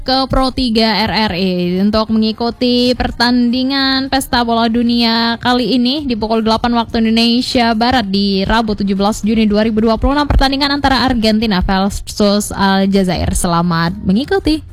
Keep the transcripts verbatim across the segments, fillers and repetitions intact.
ke Pro tiga R R I untuk mengikuti pertandingan Pesta Bola Dunia kali ini di pukul delapan waktu Indonesia Barat di Rabu tujuh belas Juni dua ribu dua puluh enam, pertandingan antara Argentina versus Aljazair. Selamat mengikuti.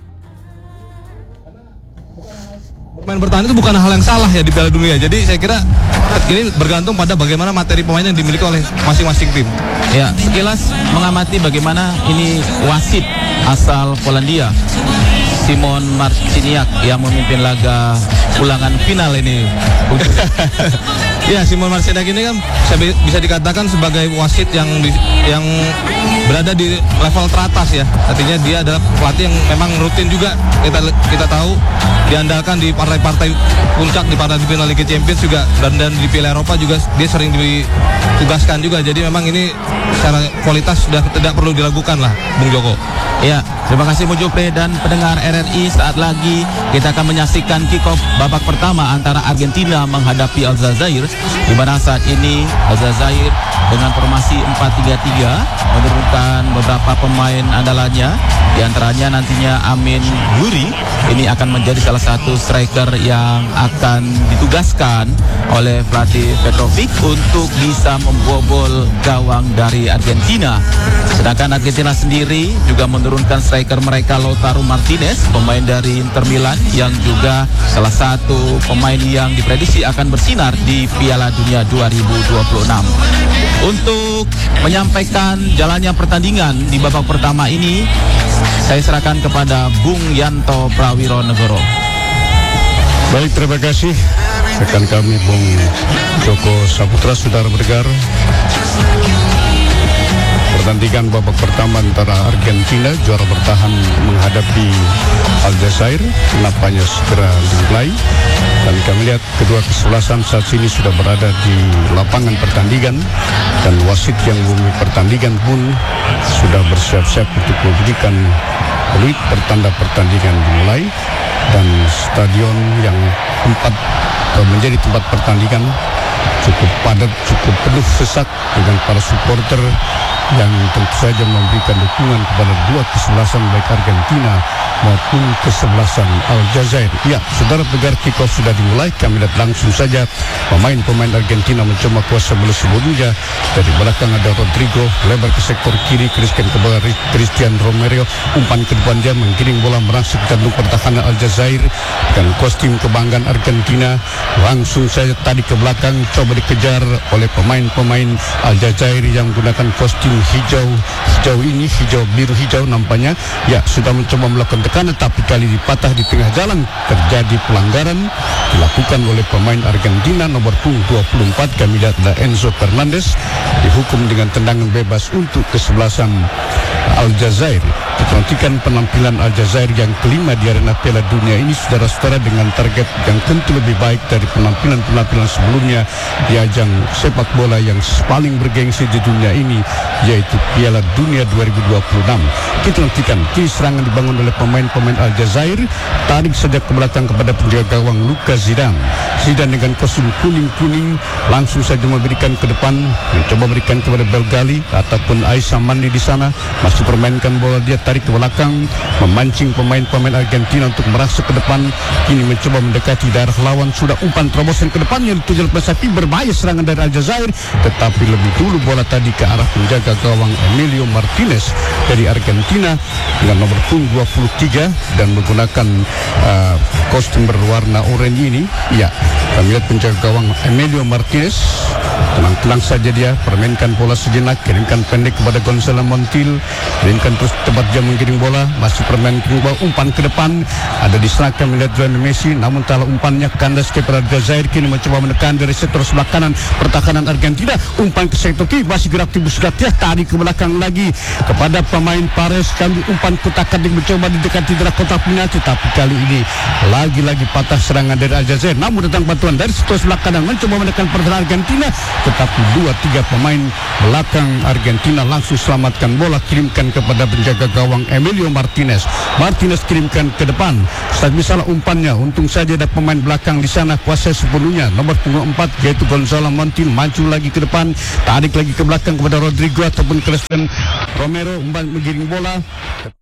Pemain bertahan itu bukan hal yang salah ya di Piala Dunia. Jadi saya kira ini bergantung pada bagaimana materi pemain yang dimiliki oleh masing-masing tim. Ya, sekilas mengamati bagaimana ini wasit asal Polandia, Simon Marciniak, yang memimpin laga ulangan final ini. Ya, Simon Marciniak ini kan bisa, bisa dikatakan sebagai wasit yang di, yang berada di level teratas ya. Artinya dia adalah pelatih yang memang rutin juga, kita kita tahu diandalkan di partai-partai puncak, di partai final Liga Champions juga, dan dan di Piala Eropa juga dia sering ditugaskan juga. Jadi memang ini secara kualitas sudah tidak perlu diragukan lah, Bung Joko. Ya, terima kasih Mujopre dan pendengar R R I. Saat lagi kita akan menyaksikan kick-off babak pertama antara Argentina menghadapi Aljazair, di mana saat ini Aljazair dengan formasi empat tiga tiga menurunkan beberapa pemain andalannya, di antaranya nantinya Amin Huri. Ini akan menjadi salah satu striker yang akan ditugaskan oleh pelatih Petrovic untuk bisa membobol gawang dari Argentina. Sedangkan Argentina sendiri juga menurunkan striker mereka Lautaro Martinez, pemain dari Inter Milan, yang juga salah satu pemain yang diprediksi akan bersinar di Piala Dunia dua ribu dua puluh enam. Untuk menyampaikan jalannya pertandingan di babak pertama ini, saya serahkan kepada Bung Yanto Prawironegoro. Baik, terima kasih rekan kami Bung Joko Saputra. Saudara pendengar, pertandingan babak pertama antara Argentina, juara bertahan, menghadapi Aljazair, nampaknya segera dimulai. Dan kami lihat kedua kesebelasan saat ini sudah berada di lapangan pertandingan, dan wasit yang memiliki pertandingan pun sudah bersiap-siap untuk memberikan peluit pertanda pertandingan dimulai. Dan stadion yang tempat menjadi tempat pertandingan cukup padat, cukup penuh sesak dengan para supporter yang tentu saja memberikan dukungan kepada dua kesebelasan, baik Argentina maupun kesebelasan Aljazair. Ya, saudara pendengar, kick-off sudah dimulai. Kami lihat langsung saja pemain-pemain Argentina mencoba kuasa bola sebelumnya. Dari belakang ada Rodrigo, lebar ke sektor kiri, Christian ke bawah, Christian Romero, umpan ke depan, dia menggiring bola merangsek jantung pertahanan Aljazair. Dan kostum kebanggaan Argentina langsung saja tadi ke belakang, coba dikejar oleh pemain-pemain Aljazair yang menggunakan kostum hijau hijau ini, hijau biru hijau nampaknya. Ya, sudah mencoba melakukan tekanan, tapi kali dipatah di tengah jalan. Terjadi pelanggaran dilakukan oleh pemain Argentina nomor punggung dua puluh empat. Kami lihat ada Enzo Fernandez dihukum dengan tendangan bebas untuk kesebelasan Aljazair. Perhatikan penampilan Aljazair yang kelima di arena Piala Dunia ini, saudara-saudara, dengan target yang tentu lebih baik dari penampilan-penampilan sebelumnya di ajang sepak bola yang paling bergengsi di dunia ini, yaitu Piala Dunia dua ribu dua puluh enam. Kita nantikan kini serangan dibangun oleh pemain-pemain Aljazair. Tarik saja ke belakang kepada penjaga gawang Luka Zidane. Zidane dengan kostum kuning-kuning langsung saja memberikan ke depan, mencoba berikan kepada Belgali ataupun Aisha Mandi di sana, masih permainkan bola, dia tarik ke belakang, memancing pemain-pemain Argentina untuk merasuk ke depan. Kini mencoba mendekati daerah lawan, sudah umpan terobosan ke depannya dituju oleh sapi, berbahaya serangan dari Aljazair, tetapi lebih dulu bola tadi ke arah penjaga gawang Emilio Martinez dari Argentina dengan nomor punggung dua puluh tiga dan menggunakan uh, kostum berwarna oranye ini. Ya, kami lihat penjaga gawang Emilio Martinez tenang-tenang saja, dia permainkan bola sejenak, kirimkan pendek kepada Gonzalo Montiel, kirimkan terus tempat dia menggiring bola, masih permainkan bola, umpan ke depan, ada diserahkan melihat Lionel Messi, namun talah umpannya kandas kepada Aljazair. Kini mencoba menekan dari sektor sebelah kanan pertahanan Argentina, umpan ke sektor kiri, masih gerak tibu sudah tarik ke belakang lagi kepada pemain Pares. Kami umpan kotak yang mencoba didekati dari kotak penalti, tapi kali ini lagi-lagi patah serangan dari Aljazair. Namun datang bantuan dari sektor sebelah kanan, mencoba menekan pertahanan Argentina, tetapi dua tiga pemain belakang Argentina langsung selamatkan bola, kirimkan kepada penjaga gawang Emilio Martinez. Martinez kirimkan ke depan, saat misalnya umpannya, untung saja ada pemain belakang di sana kuasai sepenuhnya. Nomor punggung empat yaitu Gonzalo Montiel maju lagi ke depan, tarik lagi ke belakang kepada Rodrigo ataupun Christian Romero, umpan menggiring bola.